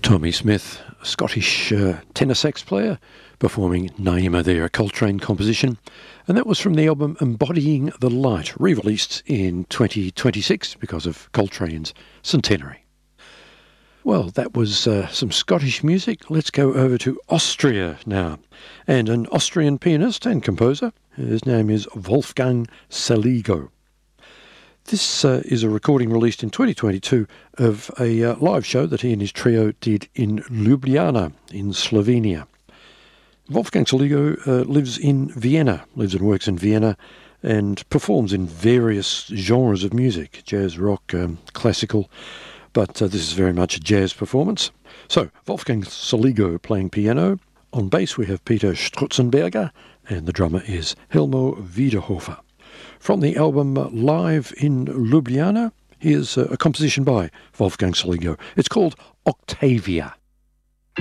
Tommy Smith, a Scottish tenor sax player, performing Naima there, a Coltrane composition. And that was from the album Embodying the Light, re-released in 2026 because of Coltrane's centenary. Well, that was some Scottish music. Let's go over to Austria now. And an Austrian pianist and composer. His name is Wolfgang Saligo. This is a recording released in 2022 of a live show that he and his trio did in Ljubljana in Slovenia. Wolfgang Saligo lives and works in Vienna, and performs in various genres of music, jazz, rock, classical, but this is very much a jazz performance. So, Wolfgang Saligo playing piano. On bass we have Peter Strutzenberger, and the drummer is Helmo Wiederhofer. From the album Live in Ljubljana, here's a composition by Wolfgang Saligo. It's called Octavia.